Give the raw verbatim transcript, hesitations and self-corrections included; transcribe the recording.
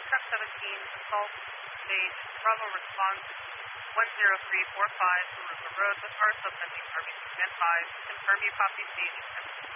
Truck seventeen, assault stage, Bravo response one zero three four five, Aruba Road with R subsending R B C ten five. Confirm you copy stage